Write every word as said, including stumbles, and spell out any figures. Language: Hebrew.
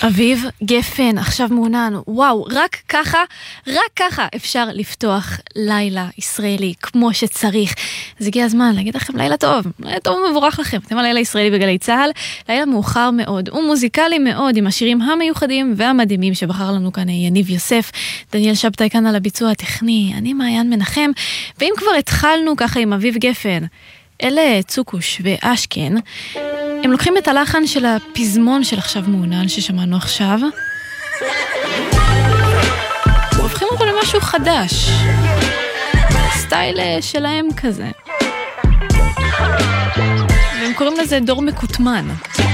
אביב גפן, עכשיו מעונן, וואו, רק ככה, רק ככה אפשר לפתוח לילה ישראלי כמו שצריך. אז הגיע הזמן להגיד לכם לילה טוב, לילה טוב ומבורך לכם. אתם על לילה ישראלי בגלי צהל, לילה מאוחר מאוד ומוזיקלי מאוד עם השירים המיוחדים והמדהימים שבחר לנו כאן יניב יוסף, דניאל שבתאי כאן על הביצוע הטכני, אני מעיין מנחם, ואם כבר התחלנו ככה עם אביב גפן, אלה צוקוש ואשכן, הם לוקחים את הלחן של הפזמון של עכשיו מעונן ששמענו עכשיו והופכים אותו למשהו חדש, סטייל שלהם כזה, והם קוראים לזה דור מקוטמן.